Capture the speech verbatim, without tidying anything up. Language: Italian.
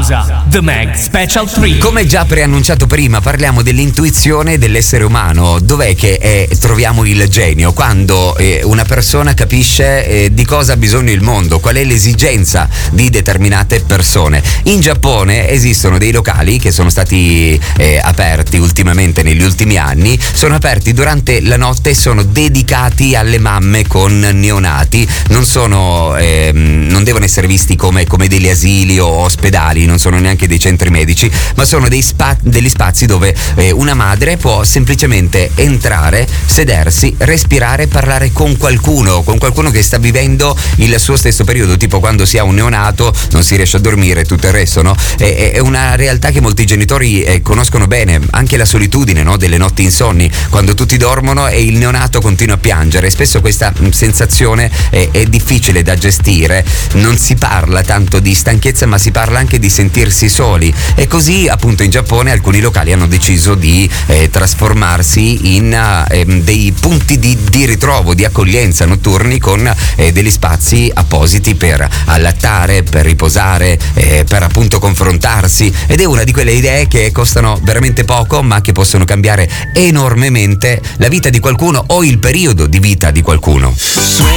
Pausa. The Mag Special tre. Come già preannunciato prima, parliamo dell'intuizione dell'essere umano. Dov'è che eh, troviamo il genio? Quando eh, una persona capisce eh, di cosa ha bisogno il mondo, qual è l'esigenza di determinate persone. In Giappone esistono dei locali che sono stati eh, aperti ultimamente negli ultimi anni, sono aperti durante la notte e sono dedicati alle mamme con neonati. Non sono eh, non devono essere visti come, come degli asili o ospedali, non sono neanche dei centri medici, ma sono dei spa- degli spazi dove eh, una madre può semplicemente entrare, sedersi, respirare, parlare con qualcuno, con qualcuno che sta vivendo il suo stesso periodo, tipo quando si ha un neonato non si riesce a dormire e tutto il resto, no? È, è una realtà che molti genitori eh, conoscono bene, anche la solitudine, no? Delle notti insonni, quando tutti dormono e il neonato continua a piangere. Spesso questa mh, sensazione è, è difficile da gestire, non si parla tanto di stanchezza ma si parla anche di sentirsi soli, e così appunto in Giappone alcuni locali hanno deciso di eh, trasformarsi in eh, dei punti di, di ritrovo, di accoglienza notturni, con eh, degli spazi appositi per allattare, per riposare, eh, per appunto confrontarsi, ed è una di quelle idee che costano veramente poco ma che possono cambiare enormemente la vita di qualcuno o il periodo di vita di qualcuno.